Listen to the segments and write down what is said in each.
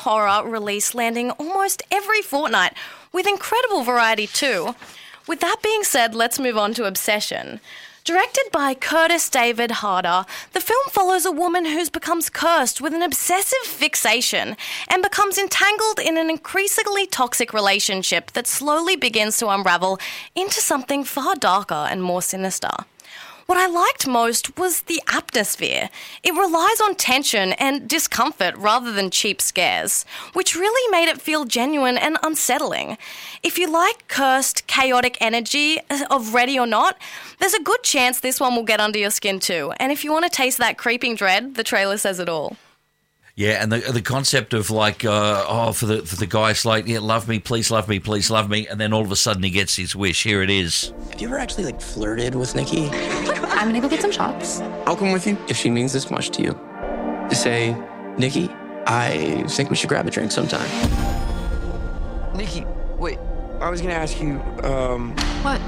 horror release landing almost every fortnight, with incredible variety too. With that being said, let's move on to Obsession. Directed by Curtis David Harder, the film follows a woman who becomes cursed with an obsessive fixation and becomes entangled in an increasingly toxic relationship that slowly begins to unravel into something far darker and more sinister. What I liked most was the atmosphere. It relies on tension and discomfort rather than cheap scares, which really made it feel genuine and unsettling. If you like cursed, chaotic energy of Ready or Not, there's a good chance this one will get under your skin too. And if you want to taste that creeping dread, the trailer says it all. Yeah, and the concept of like, for the guy, it's like, yeah, love me, please love me, please love me, and then all of a sudden he gets his wish. Here it is. Have you ever actually flirted with Nikki? I'm gonna go get some shots. I'll come with you if she means this much to you. Just say, Nikki, I think we should grab a drink sometime. Nikki, wait. I was gonna ask you. What?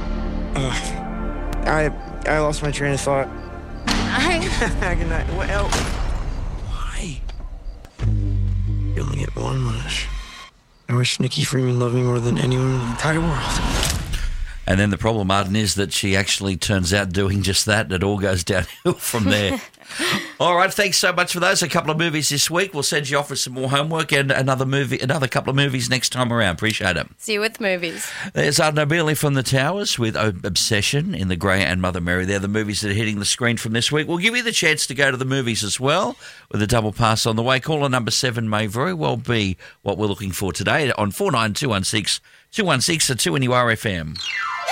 I lost my train of thought. Good night. What else? Why? You only get one wish. I wish Nikki Freeman loved me more than anyone in the entire world. And then the problem, Martin, is that she actually turns out doing just that. It all goes downhill from there. All right, thanks so much for those. A couple of movies this week. We'll send you off with some more homework and another couple of movies next time around. Appreciate it. See you with movies. There's Arnaud Bailey from The Towers with Obsession in the Grey and Mother Mary. They're the movies that are hitting the screen from this week. We'll give you the chance to go to the movies as well with a double pass on the way. Caller number 7 may very well be what we're looking for today on 49216 216 or 2NURFM.